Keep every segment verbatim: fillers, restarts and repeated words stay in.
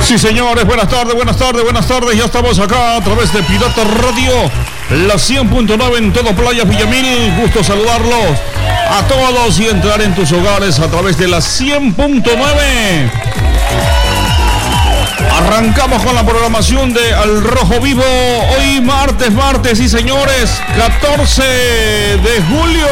Sí, señores, buenas tardes, buenas tardes, buenas tardes. Ya estamos acá a través de Pirata Radio, la cien punto nueve en todo Playa Villamil. Gusto saludarlos a todos y entrar en tus hogares a través de la cien punto nueve. Arrancamos con la programación de Al Rojo Vivo. Hoy martes, martes, sí, señores, catorce de julio.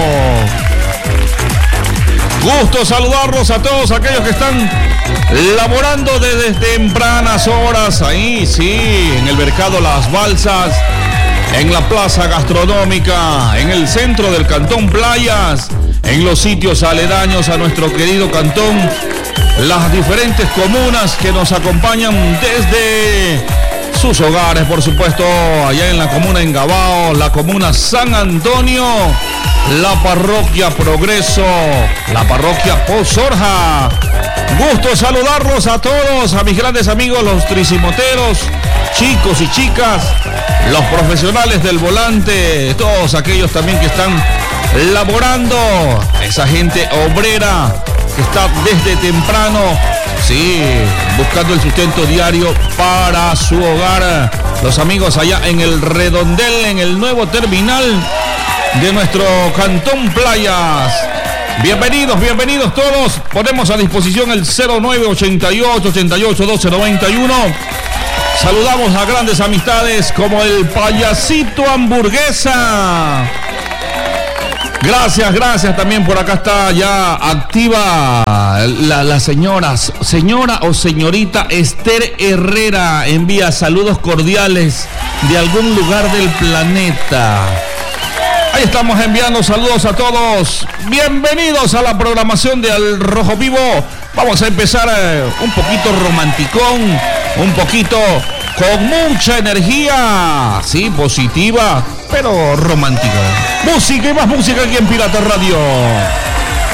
Gusto saludarlos a todos aquellos que están laborando desde tempranas horas, ahí sí, en el mercado Las Balsas, en la plaza gastronómica, en el centro del Cantón Playas, en los sitios aledaños a nuestro querido cantón, las diferentes comunas que nos acompañan desde sus hogares, por supuesto, allá en la comuna Engabao, la comuna San Antonio, la parroquia Progreso, la parroquia Pozorja. Gusto saludarlos a todos, a mis grandes amigos, los tricimoteros, chicos y chicas, los profesionales del volante, todos aquellos también que están laborando, esa gente obrera que está desde temprano, sí, buscando el sustento diario para su hogar. Los amigos allá en el Redondel, en el nuevo terminal de nuestro Cantón Playas. Bienvenidos, bienvenidos todos. Ponemos a disposición el cero nueve ochenta y ocho, ochenta y ocho, doce, noventa y uno. Saludamos a grandes amistades como el Payasito Hamburguesa. Gracias, gracias. También por acá está ya activa la, la señora, señora o señorita Esther Herrera. Envía saludos cordiales de algún lugar del planeta. Ahí estamos enviando saludos a todos. Bienvenidos a la programación de Al Rojo Vivo. Vamos a empezar eh, un poquito romanticón, un poquito con mucha energía, sí, positiva, pero romántica. Música y más música aquí en Pirata Radio.